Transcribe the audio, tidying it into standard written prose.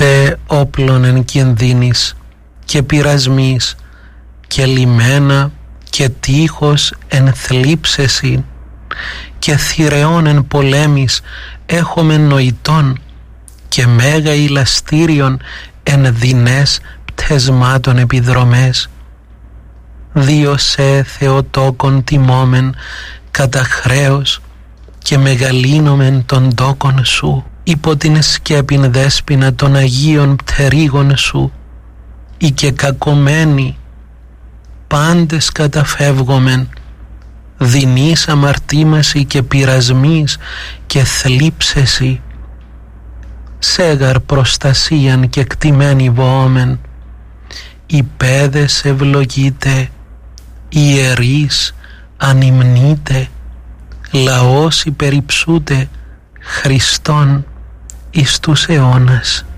Θεέ όπλων εν κινδύνης και πειρασμής και λιμένα και τείχος εν θλίψεσιν και θηρεών εν πολέμης έχομεν νοητών και μέγα ηλαστήριον εν δεινές πτεσμάτων επιδρομές. Δίο σε Θεοτόκον τιμόμεν κατά χρέος και μεγαλύνομεν τον τόκον σου υπό την σκέπην δέσποινα των Αγίων πτερίγων σου ή και κακομένοι πάντες καταφεύγομεν δεινής αμαρτήμαση και πειρασμής και θλίψεση σέγαρ προστασίαν και κτημένη βοόμεν οι παιδες ευλογείτε ιερείς ανυμνείτε λαός υπερυψούτε Χριστόν εις τους αιώνας.